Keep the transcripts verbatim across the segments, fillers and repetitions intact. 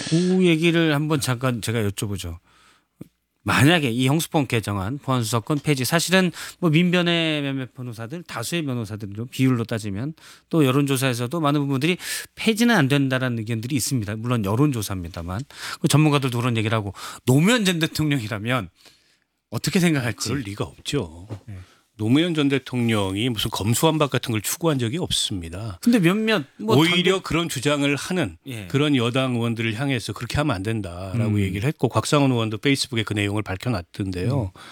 그 얘기를 한번 잠깐 제가 여쭤보죠. 만약에 이 형사법 개정안 보안수사권 폐지 사실은 뭐 민변의 몇몇 변호사들 다수의 변호사들도 비율로 따지면 또 여론조사에서도 많은 부분들이 폐지는 안 된다라는 의견들이 있습니다. 물론 여론조사입니다만 그 전문가들도 그런 얘기를 하고 노무현 전 대통령이라면 어떻게 생각할지. 그럴 리가 없죠. 네. 노무현 전 대통령이 무슨 검수완박 같은 걸 추구한 적이 없습니다. 근데 몇몇 뭐 오히려 당대... 그런 주장을 하는 예. 그런 여당 의원들을 향해서 그렇게 하면 안 된다라고 음. 얘기를 했고 곽상원 의원도 페이스북에 그 내용을 밝혀놨던데요. 음.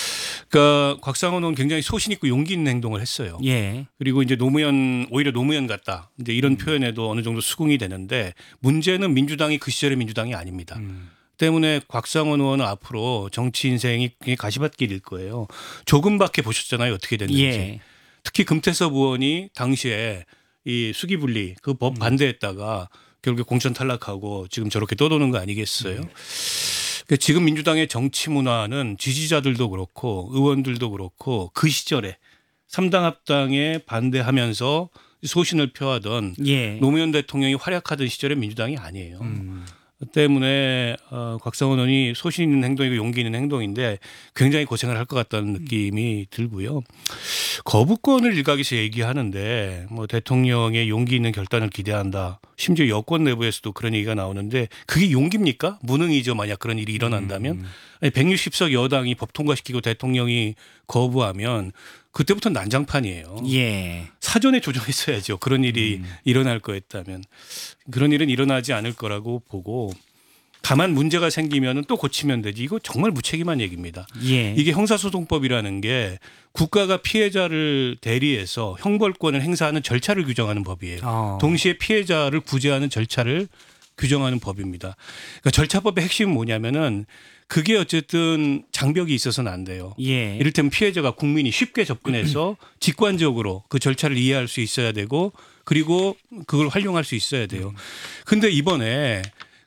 그러니까 곽상원 의원 굉장히 소신 있고 용기 있는 행동을 했어요. 예. 그리고 이제 노무현 오히려 노무현 같다. 이제 이런 음. 표현에도 어느 정도 수긍이 되는데 문제는 민주당이 그 시절의 민주당이 아닙니다. 음. 때문에 곽상원 의원은 앞으로 정치 인생이 가시밭길일 거예요. 조금밖에 보셨잖아요. 어떻게 됐는지. 예. 특히 금태섭 의원이 당시에 이 수기분리 그 법 반대했다가 결국에 공천 탈락하고 지금 저렇게 떠도는 거 아니겠어요? 음. 그러니까 지금 민주당의 정치 문화는 지지자들도 그렇고 의원들도 그렇고 그 시절에 삼당 합당에 반대하면서 소신을 표하던 예. 노무현 대통령이 활약하던 시절의 민주당이 아니에요. 음. 때문에 어, 곽상원 의원이 소신 있는 행동이고 용기 있는 행동인데 굉장히 고생을 할 것 같다는 느낌이 들고요. 거부권을 일각에서 얘기하는데 뭐 대통령의 용기 있는 결단을 기대한다. 심지어 여권 내부에서도 그런 얘기가 나오는데 그게 용기입니까? 무능이죠. 만약 그런 일이 일어난다면. 음. 아니, 백육십 석 여당이 법 통과시키고 대통령이 거부하면 그때부터 난장판이에요. 예. 사전에 조정했어야죠. 그런 일이 음. 일어날 거였다면. 그런 일은 일어나지 않을 거라고 보고 다만 문제가 생기면 또 고치면 되지. 이거 정말 무책임한 얘기입니다. 예. 이게 형사소송법이라는 게 국가가 피해자를 대리해서 형벌권을 행사하는 절차를 규정하는 법이에요. 어. 동시에 피해자를 구제하는 절차를 규정하는 법입니다. 그러니까 절차법의 핵심은 뭐냐면은 그게 어쨌든 장벽이 있어서는 안 돼요. 예. 이를테면 피해자가 국민이 쉽게 접근해서 직관적으로 그 절차를 이해할 수 있어야 되고 그리고 그걸 활용할 수 있어야 돼요. 근데 이번에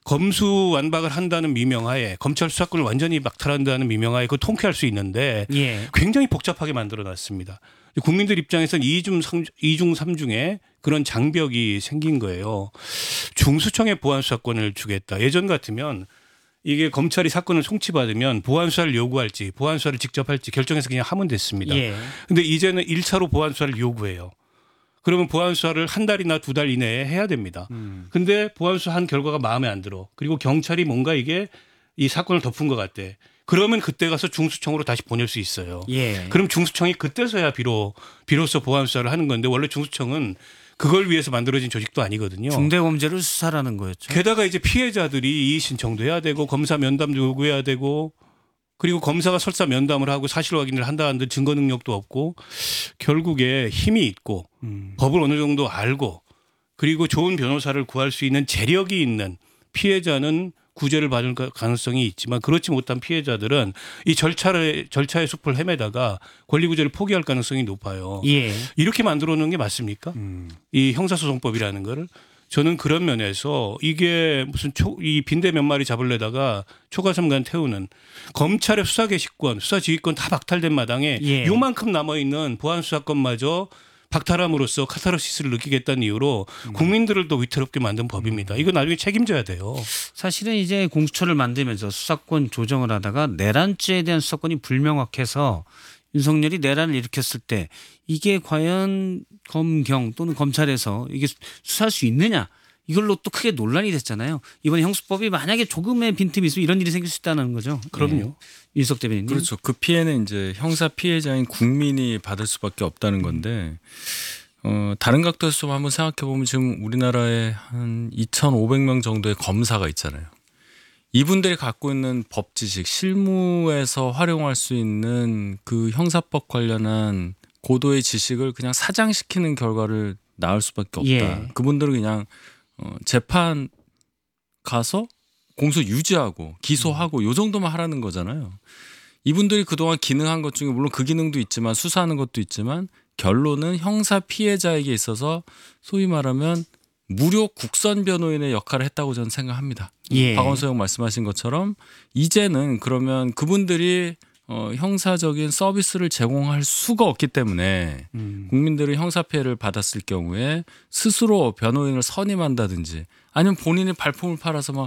검수완박을 한다는 미명하에 검찰 수사권을 완전히 박탈한다는 미명하에 그거 통쾌할 수 있는데 예. 굉장히 복잡하게 만들어놨습니다. 국민들 입장에서는 이중 이중 삼중에 그런 장벽이 생긴 거예요. 중수청에 보안수사권을 주겠다. 예전 같으면 이게 검찰이 사건을 송치받으면 보안수사를 요구할지 보안수사를 직접 할지 결정해서 그냥 하면 됐습니다. 그런데 예. 이제는 일 차로 보안수사를 요구해요. 그러면 보안수사를 한 달이나 두 달 이내에 해야 됩니다. 그런데 음. 보안수사 한 결과가 마음에 안 들어. 그리고 경찰이 뭔가 이게 이 사건을 덮은 것 같대. 그러면 그때 가서 중수청으로 다시 보낼 수 있어요. 예. 그럼 중수청이 그때서야 비로, 비로소 보안수사를 하는 건데 원래 중수청은 그걸 위해서 만들어진 조직도 아니거든요. 중대범죄를 수사라는 거였죠. 게다가 이제 피해자들이 이의 신청도 해야 되고 검사 면담도 요구해야 되고 그리고 검사가 설사 면담을 하고 사실 확인을 한다는데 증거 능력도 없고 결국에 힘이 있고 음. 법을 어느 정도 알고 그리고 좋은 변호사를 구할 수 있는 재력이 있는 피해자는 구제를 받을 가능성이 있지만 그렇지 못한 피해자들은 이 절차를 절차의 숲을 헤매다가 권리구제를 포기할 가능성이 높아요. 예. 이렇게 만들어 놓은 게 맞습니까? 음. 이 형사소송법이라는 거를. 저는 그런 면에서 이게 무슨 초, 이 빈대 몇 마리 잡으려다가 초가삼간 태우는 검찰의 수사 개시권, 수사 지휘권 다 박탈된 마당에 예. 요만큼 남아있는 보안수사권마저 박탈함으로써 카타르시스를 느끼겠다는 이유로 음. 국민들을 더 위태롭게 만든 법입니다. 이거 나중에 책임져야 돼요. 사실은 이제 공수처를 만들면서 수사권 조정을 하다가 내란죄에 대한 수사권이 불명확해서 윤석열이 내란을 일으켰을 때 이게 과연 검경 또는 검찰에서 이게 수사할 수 있느냐 이걸로 또 크게 논란이 됐잖아요. 이번에 형수법이 만약에 조금의 빈틈이 있으면 이런 일이 생길 수 있다는 거죠. 그럼요. 네. 윤석 대변인님. 그렇죠. 그 피해는 이제 형사 피해자인 국민이 받을 수밖에 없다는 건데 어, 다른 각도에서 좀 한번 생각해 보면 지금 우리나라에 한 이천오백 명 정도의 검사가 있잖아요. 이분들이 갖고 있는 법 지식, 실무에서 활용할 수 있는 그 형사법 관련한 고도의 지식을 그냥 사장시키는 결과를 낳을 수밖에 없다. 예. 그분들은 그냥 어, 재판 가서 공소 유지하고 기소하고 요 정도만 하라는 거잖아요. 이분들이 그동안 기능한 것 중에 물론 그 기능도 있지만 수사하는 것도 있지만 결론은 형사 피해자에게 있어서 소위 말하면 무료 국선 변호인의 역할을 했다고 저는 생각합니다. 예. 박원석 형 말씀하신 것처럼 이제는 그러면 그분들이 어, 형사적인 서비스를 제공할 수가 없기 때문에 음. 국민들이 형사 피해를 받았을 경우에 스스로 변호인을 선임한다든지 아니면 본인이 발품을 팔아서 막